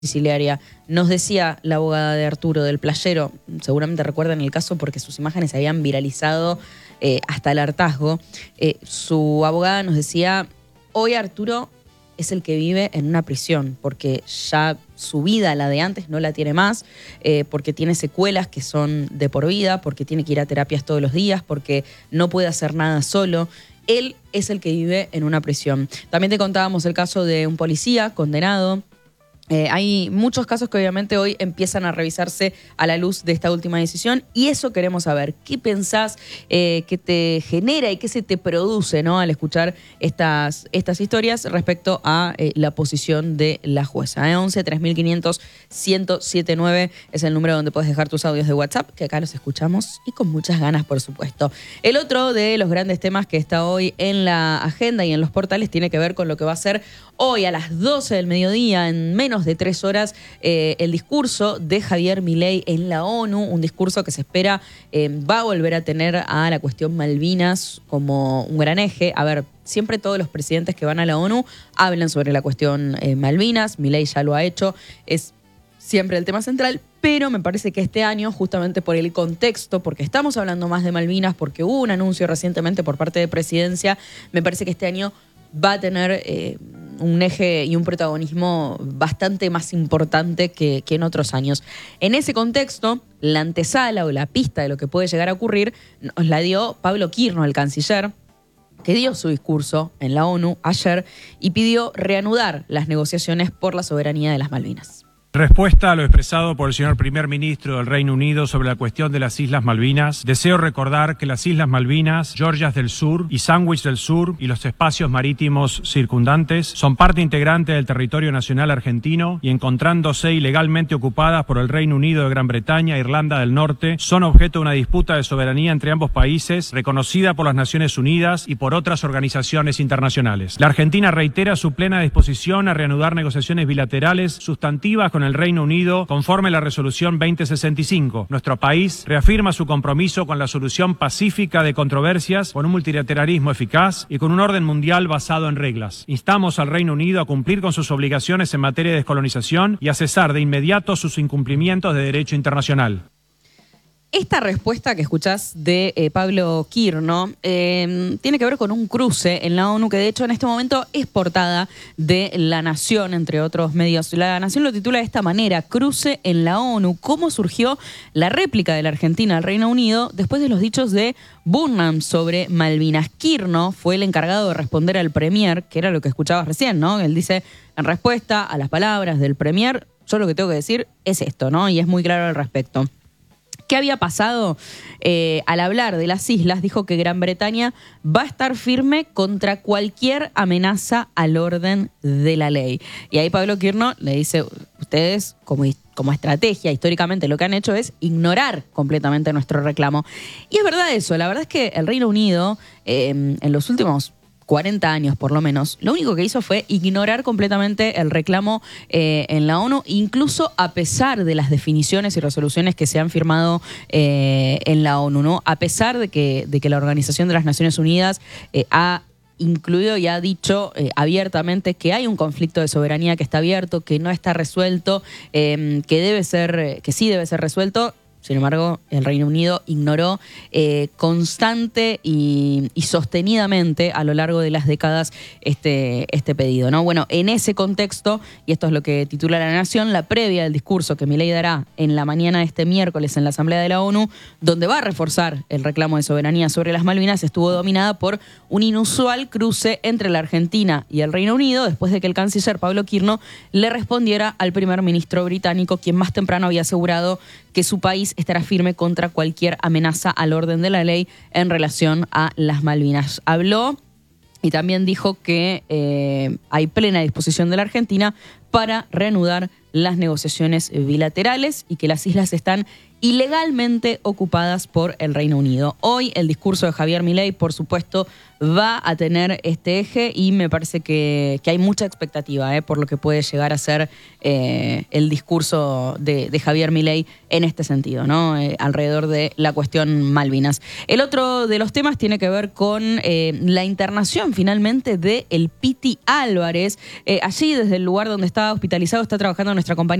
Siciliaria. Nos decía la abogada de Arturo del Playero, seguramente recuerdan el caso porque sus imágenes se habían viralizado hasta el hartazgo. Su abogada nos decía, hoy Arturo es el que vive en una prisión porque ya su vida, la de antes, no la tiene más, porque tiene secuelas que son de por vida, porque tiene que ir a terapias todos los días, porque no puede hacer nada solo. Él es el que vive en una prisión. También te contábamos el caso de un policía condenado. Hay muchos casos que obviamente hoy empiezan a revisarse a la luz de esta última decisión y eso queremos saber. ¿Qué pensás que te genera y qué se te produce, ¿no?, al escuchar estas historias respecto a la posición de la jueza? 11 3500 1079 es el número donde puedes dejar tus audios de WhatsApp, que acá los escuchamos y con muchas ganas, por supuesto. El otro de los grandes temas que está hoy en la agenda y en los portales tiene que ver con lo que va a ser hoy a las 12 del mediodía, en menos de 3 horas, el discurso de Javier Milei en la ONU, un discurso que se espera va a volver a tener a la cuestión Malvinas como un gran eje. A ver, siempre todos los presidentes que van a la ONU hablan sobre la cuestión Malvinas, Milei ya lo ha hecho, es siempre el tema central, pero me parece que este año, justamente por el contexto, porque estamos hablando más de Malvinas, porque hubo un anuncio recientemente por parte de Presidencia, me parece que este año va a tener un eje y un protagonismo bastante más importante que en otros años. En ese contexto, la antesala o la pista de lo que puede llegar a ocurrir nos la dio Pablo Quirno, el canciller, que dio su discurso en la ONU ayer y pidió reanudar las negociaciones por la soberanía de las Malvinas. Respuesta a lo expresado por el señor primer ministro del Reino Unido sobre la cuestión de las Islas Malvinas, deseo recordar que las Islas Malvinas, Georgias del Sur y Sandwich del Sur y los espacios marítimos circundantes son parte integrante del territorio nacional argentino y, encontrándose ilegalmente ocupadas por el Reino Unido de Gran Bretaña e Irlanda del Norte, son objeto de una disputa de soberanía entre ambos países reconocida por las Naciones Unidas y por otras organizaciones internacionales. La Argentina reitera su plena disposición a reanudar negociaciones bilaterales sustantivas con el Reino Unido conforme a la resolución 2065. Nuestro país reafirma su compromiso con la solución pacífica de controversias, con un multilateralismo eficaz y con un orden mundial basado en reglas. Instamos al Reino Unido a cumplir con sus obligaciones en materia de descolonización y a cesar de inmediato sus incumplimientos de derecho internacional. Esta respuesta que escuchás de Pablo Quirno tiene que ver con un cruce en la ONU que de hecho en este momento es portada de La Nación, entre otros medios. La Nación lo titula de esta manera: Cruce en la ONU. ¿Cómo surgió la réplica de la Argentina al Reino Unido después de los dichos de Burnham sobre Malvinas? Quirno fue el encargado de responder al Premier, que era lo que escuchabas recién, ¿no? Él dice, en respuesta a las palabras del Premier, yo lo que tengo que decir es esto, ¿no? Y es muy claro al respecto. ¿Qué había pasado? Al hablar de las islas, dijo que Gran Bretaña va a estar firme contra cualquier amenaza al orden de la ley. Y ahí Pablo Quirno le dice, ustedes como estrategia, históricamente lo que han hecho es ignorar completamente nuestro reclamo. Y es verdad eso, la verdad es que el Reino Unido en los últimos 40 años por lo menos, lo único que hizo fue ignorar completamente el reclamo en la ONU, incluso a pesar de las definiciones y resoluciones que se han firmado en la ONU, ¿no? A pesar de que la Organización de las Naciones Unidas ha incluido y ha dicho abiertamente que hay un conflicto de soberanía que está abierto, que no está resuelto, que sí debe ser resuelto. Sin embargo, el Reino Unido ignoró constante y sostenidamente a lo largo de las décadas este pedido, ¿no? Bueno, en ese contexto, y esto es lo que titula La Nación, la previa del discurso que Milei dará en la mañana de este miércoles en la Asamblea de la ONU, donde va a reforzar el reclamo de soberanía sobre las Malvinas, estuvo dominada por un inusual cruce entre la Argentina y el Reino Unido, después de que el canciller Pablo Quirno le respondiera al primer ministro británico, quien más temprano había asegurado que su país estará firme contra cualquier amenaza al orden de la ley en relación a las Malvinas. Habló y también dijo que hay plena disposición de la Argentina para reanudar las negociaciones bilaterales y que las islas están ilegalmente ocupadas por el Reino Unido. Hoy el discurso de Javier Milei, por supuesto, va a tener este eje y me parece que hay mucha expectativa por lo que puede llegar a ser el discurso de Javier Milei en este sentido, ¿no? Alrededor de la cuestión Malvinas. El otro de los temas tiene que ver con la internación finalmente de el Piti Álvarez. Allí, desde el lugar donde está está hospitalizado, está trabajando nuestra compañera